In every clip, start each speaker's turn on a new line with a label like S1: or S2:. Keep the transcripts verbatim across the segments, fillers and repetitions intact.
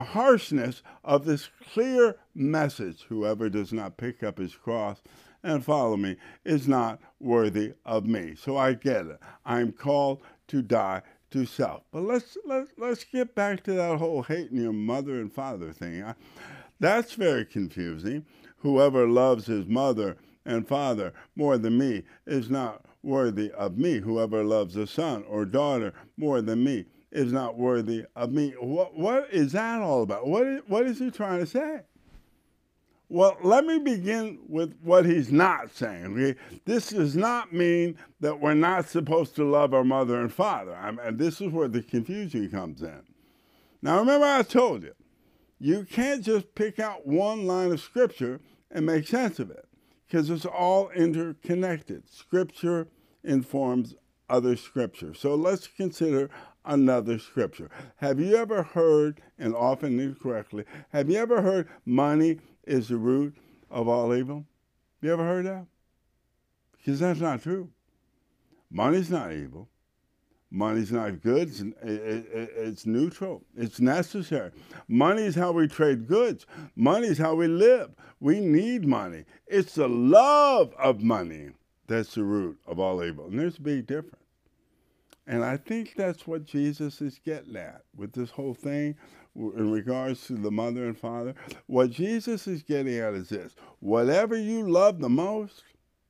S1: harshness of this clear message. Whoever does not pick up his cross and follow me is not worthy of me. So I get it. I'm called to die to self. But let's let's let's get back to that whole hating your mother and father thing. I, that's very confusing. Whoever loves his mother and father more than me is not worthy of me. Whoever loves a son or daughter more than me is not worthy of me. What, what is that all about? What is, what is he trying to say? Well, let me begin with what he's not saying. Okay? This does not mean that we're not supposed to love our mother and father. I mean, this is where the confusion comes in. Now, remember I told you, you can't just pick out one line of Scripture and make sense of it, because it's all interconnected. Scripture informs other Scripture. So let's consider another Scripture. Have you ever heard, and often incorrectly, have you ever heard money is the root of all evil? You ever heard that? Because that's not true. Money's not evil. Money's not good. It's, it's neutral. It's necessary. Money is how we trade goods. Money is how we live. We need money. It's the love of money that's the root of all evil. And there's a big difference. And I think that's what Jesus is getting at with this whole thing in regards to the mother and father. What Jesus is getting at is this: whatever you love the most,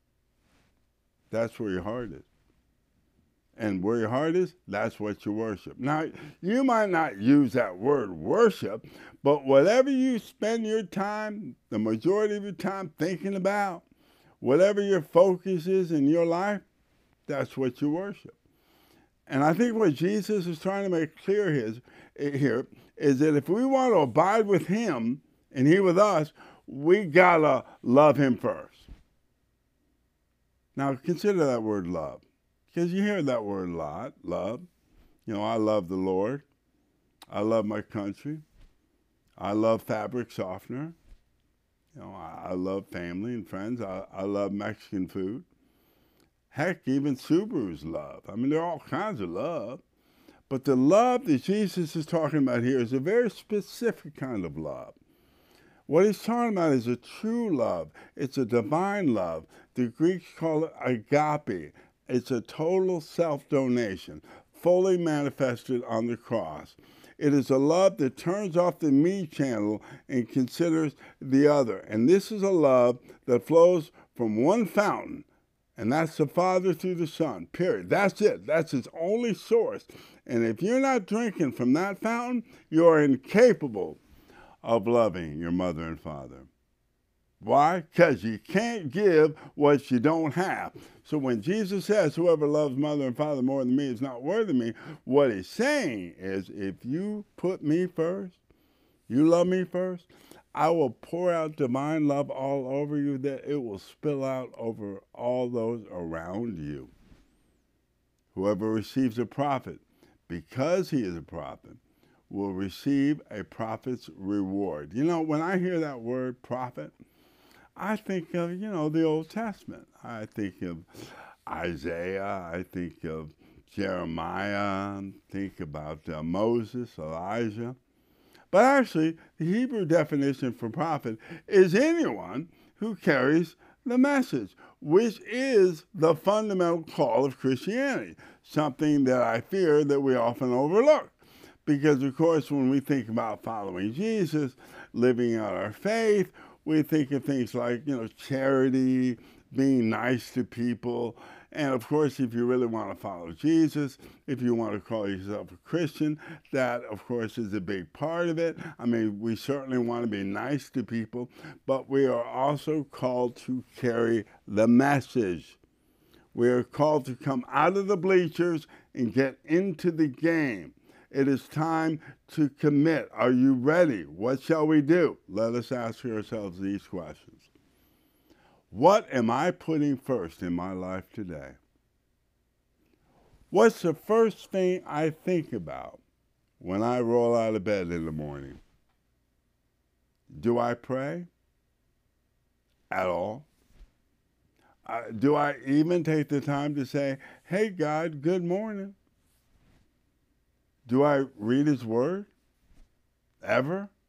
S1: that's where your heart is. And where your heart is, that's what you worship. Now, you might not use that word worship, but whatever you spend your time, the majority of your time thinking about, whatever your focus is in your life, that's what you worship. And I think what Jesus is trying to make clear is, here is that if we want to abide with him and he with us, we got to love him first. Now, consider that word love. Because you hear that word a lot, love. You know, I love the Lord. I love my country. I love fabric softener. You know, I, I love family and friends. I, I love Mexican food. Heck, even Subaru's love. I mean, there are all kinds of love. But the love that Jesus is talking about here is a very specific kind of love. What he's talking about is a true love. It's a divine love. The Greeks call it agape. It's a total self-donation, fully manifested on the cross. It is a love that turns off the me channel and considers the other. And this is a love that flows from one fountain, and that's the Father through the Son, period. That's it. That's its only source. And if you're not drinking from that fountain, you're incapable of loving your mother and father. Why? Because you can't give what you don't have. So when Jesus says, whoever loves mother and father more than me is not worthy of me, what he's saying is, if you put me first, you love me first, I will pour out divine love all over you, that it will spill out over all those around you. Whoever receives a prophet, because he is a prophet, will receive a prophet's reward. You know, when I hear that word prophet, I think of, you know, the Old Testament. I think of Isaiah. I think of Jeremiah. Think about uh, Moses, Elijah. But actually, the Hebrew definition for prophet is anyone who carries the message, which is the fundamental call of Christianity, something that I fear that we often overlook. Because, of course, when we think about following Jesus, living out our faith, we think of things like, you know, charity, being nice to people. And of course, if you really want to follow Jesus, if you want to call yourself a Christian, that, of course, is a big part of it. I mean, we certainly want to be nice to people, but we are also called to carry the message. We are called to come out of the bleachers and get into the game. It is time to commit. Are you ready? What shall we do? Let us ask ourselves these questions. What am I putting first in my life today? What's the first thing I think about when I roll out of bed in the morning? Do I pray at all? Uh, do I even take the time to say, hey, God, good morning? Do I read his word? ever?